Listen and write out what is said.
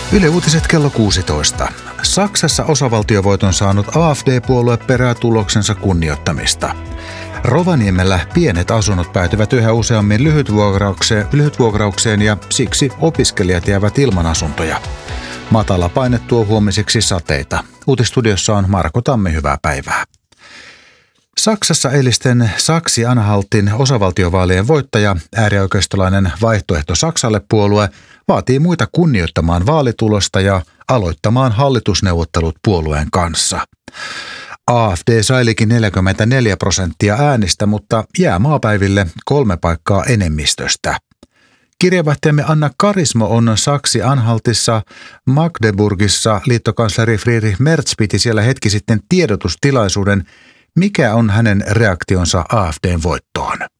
Yle Uutiset kello 16. Saksassa osavaltiovoiton saanut AfD-puolue perää tuloksensa kunnioittamista. Rovaniemellä pienet asunnot päätyvät yhä useammin lyhytvuokraukseen ja siksi opiskelijat jäävät ilman asuntoja. Matala paine tuo huomiseksi sateita. Uutistudiossa on Marko Tammi, hyvää päivää. Saksassa eilisten Saksi-Anhaltin osavaltiovaalien voittaja, äärioikeistolainen Vaihtoehto Saksalle -puolue, vaatii muita kunnioittamaan vaalitulosta ja aloittamaan hallitusneuvottelut puolueen kanssa. AfD sailikin 44% äänistä, mutta jää maapäiville 3 paikkaa enemmistöstä. Kirjeenvaihtajamme Anna Karismo on Saksi-Anhaltissa Magdeburgissa. Liittokansleri Friedrich Merz piti siellä hetki sitten tiedotustilaisuuden. Mikä on hänen reaktionsa AfD:n voittoon?